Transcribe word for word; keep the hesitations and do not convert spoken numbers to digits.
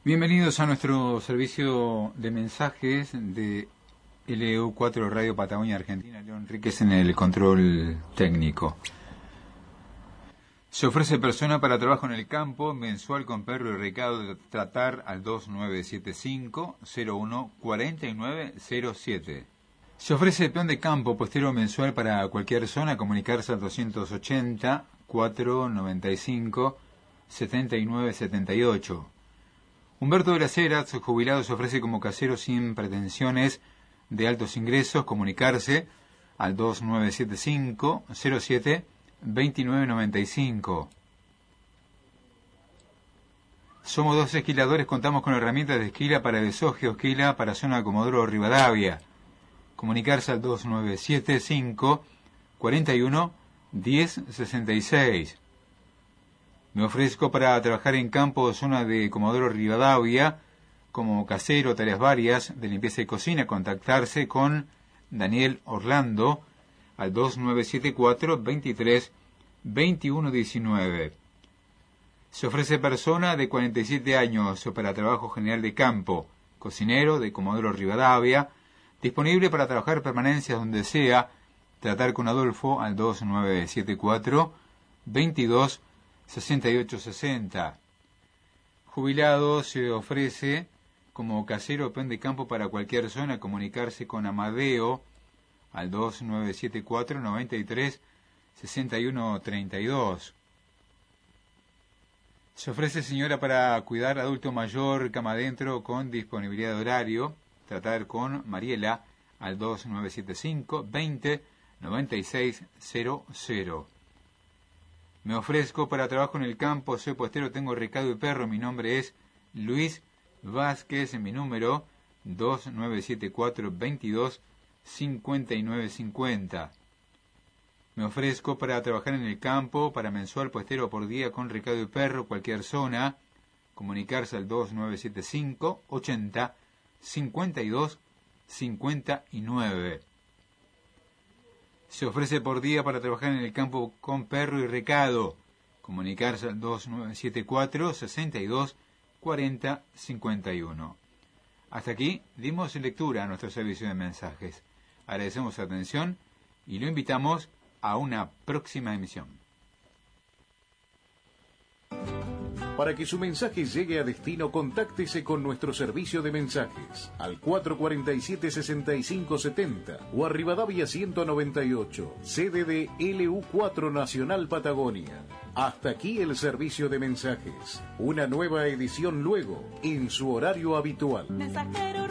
Bienvenidos a nuestro servicio de mensajes de L U cuatro Radio Patagonia Argentina. León Enríquez en el control técnico. Se ofrece persona para trabajo en el campo, mensual con perro y recado de tratar al dos nueve siete cinco cero uno cuatro nueve cero siete. Se ofrece peón de campo, postero mensual para cualquier zona, comunicarse al doscientos ochenta, cuatrocientos noventa y cinco, setenta y nueve setenta y ocho. Humberto de las Heras, jubilado, se ofrece como casero sin pretensiones de altos ingresos, comunicarse al dos nueve siete cinco cero siete dos nueve nueve cinco. Somos dos esquiladores, contamos con herramientas de esquila para Besoje o esquila para zona Comodoro Rivadavia. Comunicarse al dos nueve siete cinco cuarenta y uno diez sesenta y seis. Me ofrezco para trabajar en campo o zona de Comodoro Rivadavia, como casero, tareas varias de limpieza y cocina. Contactarse con Daniel Orlando al dos nueve siete cuatro veintitrés veintiuno diecinueve. Se ofrece persona de cuarenta y siete años para trabajo general de campo, cocinero de Comodoro Rivadavia, disponible para trabajar permanencias donde sea. Tratar con Adolfo al dos nueve siete cuatro veintidós sesenta y ocho sesenta. Jubilado, se ofrece como casero o peón de campo para cualquier zona, comunicarse con Amadeo al dos nueve siete cuatro noventa y tres sesenta y uno treinta y dos. Se ofrece señora para cuidar adulto mayor cama adentro con disponibilidad de horario. Tratar con Mariela al dos nueve siete cinco veinte noventa y seis cero cero. Me ofrezco para trabajo en el campo, soy postero, tengo recado y perro, mi nombre es Luis Vázquez, mi número dos nueve siete cuatro veintidós cincuenta y nueve cincuenta. Me ofrezco para trabajar en el campo, para mensual postero por día con recado y perro, cualquier zona, comunicarse al dos nueve siete cinco ochenta cincuenta y dos cincuenta y nueve. Se ofrece por día para trabajar en el campo con perro y recado. Comunicarse al dos nueve siete cuatro sesenta y dos cuarenta cincuenta y uno. Hasta aquí dimos lectura a nuestro servicio de mensajes. Agradecemos su atención y lo invitamos a una próxima emisión. Para que su mensaje llegue a destino, contáctese con nuestro servicio de mensajes al cuatro cuatro siete sesenta y cinco setenta o a Rivadavia ciento noventa y ocho, sede de L U cuatro Nacional Patagonia. Hasta aquí el servicio de mensajes. Una nueva edición luego, en su horario habitual. Mensajero